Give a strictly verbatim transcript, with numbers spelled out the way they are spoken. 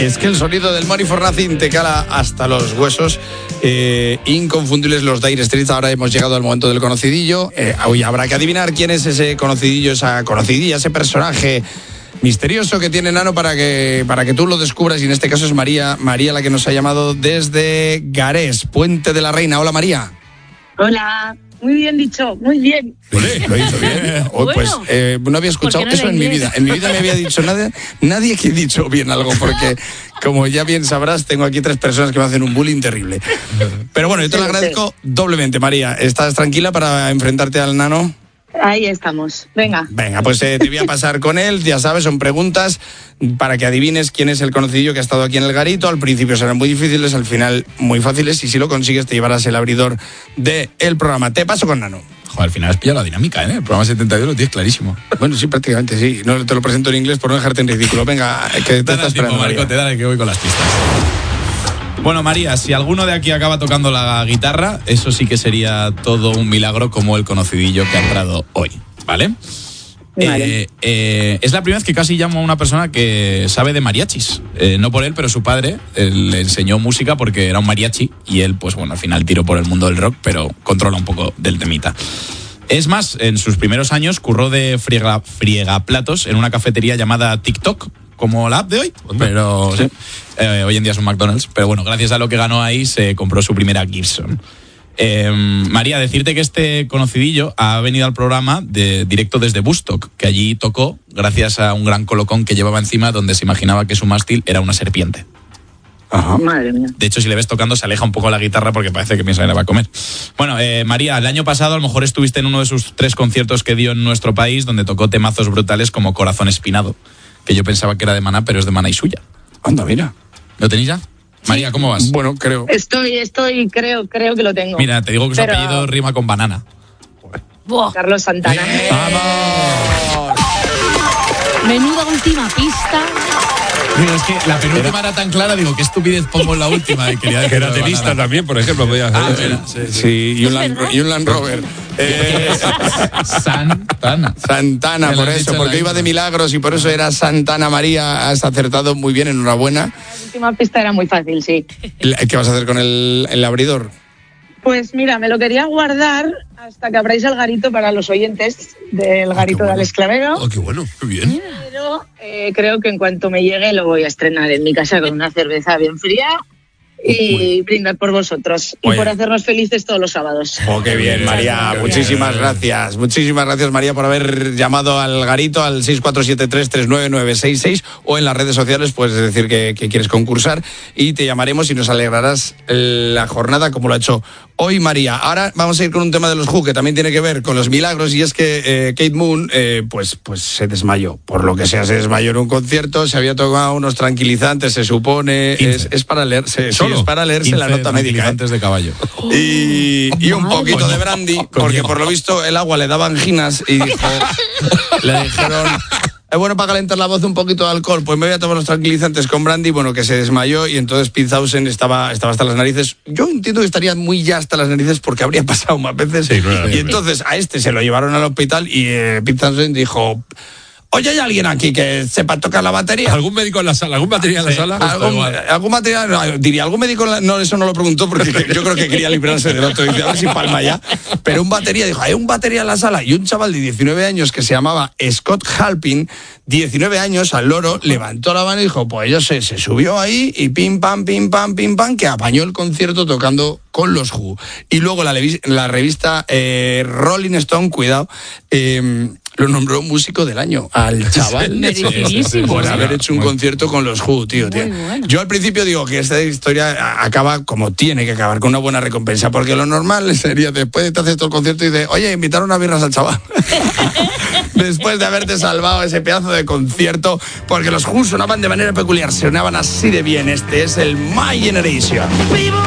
Es que el sonido del Money for Nothing te cala hasta los huesos. Eh, inconfundibles los Dire Straits. Ahora hemos llegado al momento del conocidillo. Eh, hoy habrá que adivinar quién es ese conocidillo, esa conocidilla, ese personaje misterioso que tiene Nano para que, para que tú lo descubras. Y en este caso es María, María la que nos ha llamado desde Garés, Puente de la Reina. Hola, María. Hola. Muy bien dicho, muy bien. Ole, lo hizo bien. Oh, pues eh, no había escuchado no eso en mi vida. En mi vida me había dicho nadie, nadie que ha dicho bien algo, porque como ya bien sabrás, tengo aquí tres personas que me hacen un bullying terrible. Pero bueno, yo te lo agradezco doblemente, María. ¿Estás tranquila para enfrentarte al Nano? Ahí estamos, venga. Venga, pues eh, te voy a pasar con él, ya sabes, son preguntas para que adivines quién es el conocidillo que ha estado aquí en el garito. Al principio serán muy difíciles, al final muy fáciles, y si lo consigues te llevarás el abridor del programa. Te paso con Nano. Joder, al final has pillado la dinámica, ¿eh? El programa setenta y dos lo tienes clarísimo. Bueno, sí, prácticamente sí. No te lo presento en inglés por no dejarte en ridículo. Venga, que te Dale estás esperando, tiempo, Marco, te dale que voy con las pistas. Bueno, María, si alguno de aquí acaba tocando la guitarra, eso sí que sería todo un milagro como el conocidillo que ha entrado hoy, ¿vale? Vale. Eh, eh, es la primera vez que casi llamo a una persona que sabe de mariachis. Eh, no por él, pero su padre eh, le enseñó música porque era un mariachi y él, pues bueno, al final tiró por el mundo del rock, pero controla un poco del temita. Es más, en sus primeros años curró de friega, friegaplatos en una cafetería llamada TikTok, como la app de hoy, pero sí. eh, hoy en día es un McDonald's, pero bueno, gracias a lo que ganó ahí se compró su primera Gibson. Eh, María, decirte que este conocidillo ha venido al programa de directo desde Woodstock, que allí tocó gracias a un gran colocón que llevaba encima donde se imaginaba que su mástil era una serpiente. Ajá. Madre mía. De hecho, si le ves tocando se aleja un poco la guitarra porque parece que piensa que le va a comer. Bueno, eh, María, el año pasado a lo mejor estuviste en uno de sus tres conciertos que dio en nuestro país, donde tocó temazos brutales como Corazón Espinado, que yo pensaba que era de Maná, pero es de Maná y Suya. Anda, mira. ¿Lo tenéis ya? María, ¿cómo vas? Bueno, creo. Estoy, estoy, creo, creo que lo tengo. Mira, te digo que su Pero... apellido rima con banana. Carlos Santana. ¡Eh! ¡Vamos! Menuda última pista. Mira, es que la penúltima era tan clara, digo, qué estupidez pongo en la última. Y quería que era tenista también, por ejemplo, podía hacer. Ah, mira, sí, sí. Sí, y un, Land, y un Land Rover. Eh, Santana. Santana, Me lo por has eso, dicho porque en la iba intro. de milagros y por eso era Santana. María, has acertado muy bien, enhorabuena. La última pista era muy fácil, sí. ¿Qué vas a hacer con el, el abridor? Pues mira, me lo quería guardar hasta que abráis el garito para los oyentes del garito bueno. del Esclavero. Oh, qué bueno, qué bien. Pero eh, creo que en cuanto me llegue lo voy a estrenar en mi casa con una cerveza bien fría y brindar por vosotros y Oye. por hacernos felices todos los sábados. Oh, qué bien, María. Muchísimas gracias. Muchísimas gracias, María, por haber llamado al garito al seis cuatro siete tres, tres nueve nueve seis seis o en las redes sociales puedes decir que, que quieres concursar y te llamaremos y nos alegrarás la jornada como lo ha hecho hoy María. Ahora vamos a ir con un tema de los Who que también tiene que ver con los milagros y es que eh, Kate Moon eh, pues, pues se desmayó. Por lo que sea, se desmayó en un concierto, se había tomado unos tranquilizantes, se supone. Es, es para leerse, sí, es para leerse la nota médica. Antes de caballo. Y, y un poquito de brandy, porque por lo visto el agua le daba anginas y dijo, le dijeron... Es bueno para calentar la voz un poquito de alcohol, pues me voy a tomar los tranquilizantes con brandy, bueno, que se desmayó y entonces Pinzhausen estaba, estaba hasta las narices. Yo entiendo que estaría muy ya hasta las narices porque habría pasado más veces. Sí, claro. Y entonces a este se lo llevaron al hospital y eh, Pinzhausen dijo... Oye, ¿hay alguien aquí que sepa tocar la batería? ¿Algún médico en la sala? ¿Algún batería en la Sí, sala? ¿Algún, algún material? No, diría, ¿algún médico? en la- No, eso no lo preguntó porque yo creo que quería librarse del otro. Dice, a ver si palma ya. Pero un batería, dijo, hay un batería en la sala. Y un chaval de diecinueve años que se llamaba Scott Halpin, diecinueve años, al loro, levantó la mano y dijo, pues yo sé, se subió ahí y pim, pam, pim, pam, pim, pam, que apañó el concierto tocando con los Who. Y luego la, levi- la revista eh, Rolling Stone, cuidado, eh, lo nombró músico del año al chaval. Merecidísimo. Por haber hecho un concierto con los Who, tío, tío. Muy bueno. Yo al principio digo que esta historia acaba como tiene que acabar, con una buena recompensa, porque lo normal sería después de te haces todo el concierto y dices, oye, invitaron unas birras al chaval. Después de haberte salvado ese pedazo de concierto, porque los Who sonaban de manera peculiar, sonaban así de bien. Este es el My Generation.